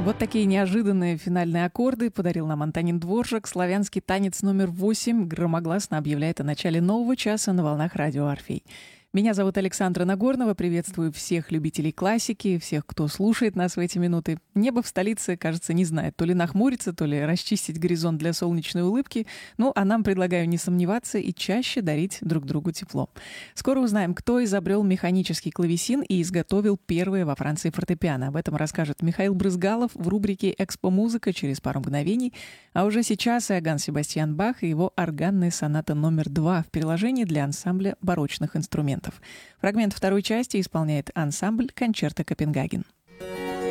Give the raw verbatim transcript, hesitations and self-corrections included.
Вот такие неожиданные финальные аккорды подарил нам Антонин Дворжак. Славянский танец номер восемь громогласно объявляет о начале нового часа на волнах радио «Орфей». Меня зовут Александра Нагорнова. Приветствую всех любителей классики, всех, кто слушает нас в эти минуты. Небо в столице, кажется, не знает, то ли нахмуриться, то ли расчистить горизонт для солнечной улыбки. Ну, а нам предлагаю не сомневаться и чаще дарить друг другу тепло. Скоро узнаем, кто изобрел механический клавесин и изготовил первое во Франции фортепиано. Об этом расскажет Михаил Брызгалов в рубрике «Экспо-музыка» через пару мгновений. А уже сейчас Иоганн Себастьян Бах и его органная соната номер два в приложении для ансамбля барочных инструментов. Фрагмент второй части исполняет ансамбль «Кончерто Копенгаген».